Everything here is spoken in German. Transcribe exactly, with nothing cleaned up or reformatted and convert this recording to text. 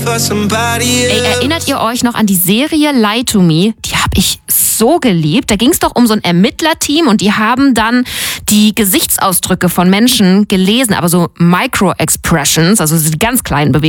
Ey, erinnert ihr euch noch an die Serie Lie to Me? Die habe ich so geliebt. Da ging es doch um so ein Ermittlerteam und die haben dann die Gesichtsausdrücke von Menschen gelesen, aber so Micro-Expressions, also die ganz kleinen Bewegungen.